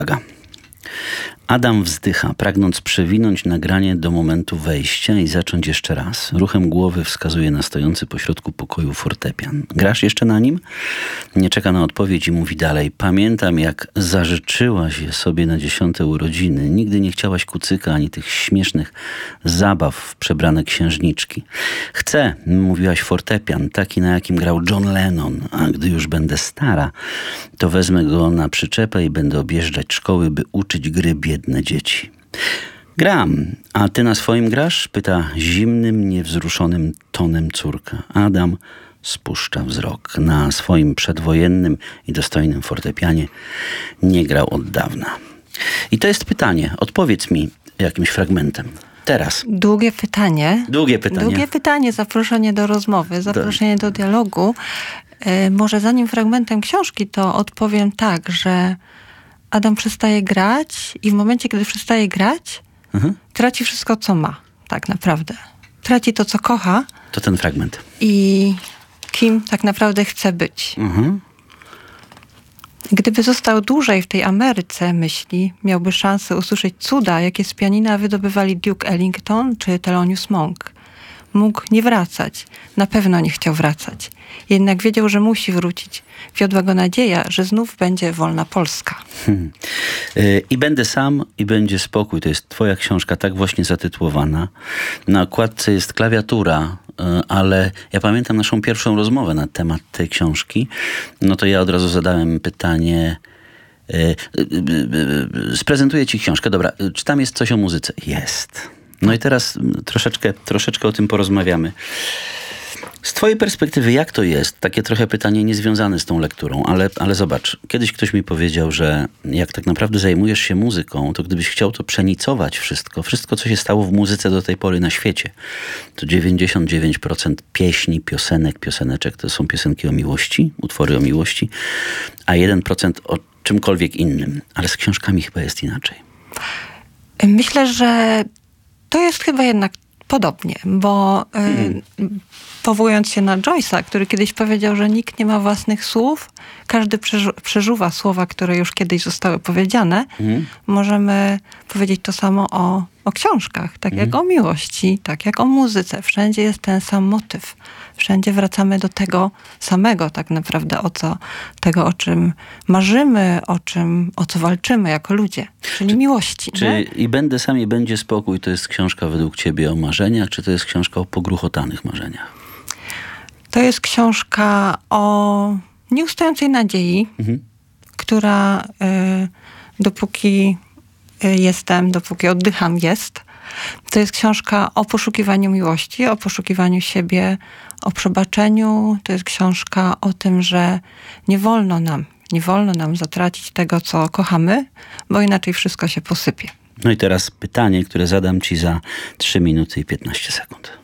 Uwaga. Adam wzdycha, pragnąc przewinąć nagranie do momentu wejścia i zacząć jeszcze raz. Ruchem głowy wskazuje na stojący pośrodku pokoju fortepian. Grasz jeszcze na nim? Nie czeka na odpowiedź i mówi dalej. Pamiętam, jak zażyczyłaś je sobie na 10. urodziny. Nigdy nie chciałaś kucyka ani tych śmiesznych zabaw w przebrane księżniczki. Chcę, mówiłaś, fortepian, taki, na jakim grał John Lennon. A gdy już będę stara, to wezmę go na przyczepę i będę objeżdżać szkoły, by uczyć gry biedne dzieci. Gram. A ty na swoim grasz? Pyta zimnym, niewzruszonym tonem córka. Adam spuszcza wzrok. Na swoim przedwojennym i dostojnym fortepianie nie grał od dawna. I to jest pytanie. Odpowiedz mi jakimś fragmentem. Teraz. Długie pytanie. Długie pytanie. Zaproszenie do rozmowy, zaproszenie do dialogu. Może zanim fragmentem książki, to odpowiem tak, że Adam przestaje grać i w momencie, kiedy przestaje grać, traci wszystko, co ma, tak naprawdę. Traci to, co kocha. To ten fragment. I kim tak naprawdę chce być. Gdyby został dłużej w tej Ameryce, myśli, miałby szansę usłyszeć cuda, jakie z pianina wydobywali Duke Ellington czy Thelonious Monk. Mógł nie wracać. Na pewno nie chciał wracać. Jednak wiedział, że musi wrócić. Wiodła go nadzieja, że znów będzie wolna Polska. I będę sam, i będzie spokój. To jest twoja książka, tak właśnie zatytułowana. Na okładce jest klawiatura, ale ja pamiętam naszą pierwszą rozmowę na temat tej książki. No to ja od razu zadałem pytanie. Sprezentuję ci książkę. Dobra, czy tam jest coś o muzyce? Jest. No i teraz troszeczkę o tym porozmawiamy. Z twojej perspektywy, jak to jest? Takie trochę pytanie niezwiązane z tą lekturą, ale zobacz. Kiedyś ktoś mi powiedział, że jak tak naprawdę zajmujesz się muzyką, to gdybyś chciał to przenicować wszystko, co się stało w muzyce do tej pory na świecie, to 99% pieśni, pioseneczek to są piosenki o miłości, utwory o miłości, a 1% o czymkolwiek innym. Ale z książkami chyba jest inaczej. Myślę, że to jest chyba jednak podobnie, bo powołując się na Joyce'a, który kiedyś powiedział, że nikt nie ma własnych słów, każdy przeżuwa słowa, które już kiedyś zostały powiedziane, możemy powiedzieć to samo o książkach, tak jak o miłości, tak jak o muzyce. Wszędzie jest ten sam motyw. Wszędzie wracamy do tego samego tak naprawdę, tego, o czym marzymy, o co walczymy jako ludzie, czyli miłości. Czy I będę sam, i będzie spokój to jest książka według ciebie o marzeniach, czy to jest książka o pogruchotanych marzeniach? To jest książka o nieustającej nadziei, która dopóki jestem, dopóki oddycham jest. To jest książka o poszukiwaniu miłości, o poszukiwaniu siebie, o przebaczeniu. To jest książka o tym, że nie wolno nam zatracić tego, co kochamy, bo inaczej wszystko się posypie. No i teraz pytanie, które zadam ci za 3 minuty i 15 sekund.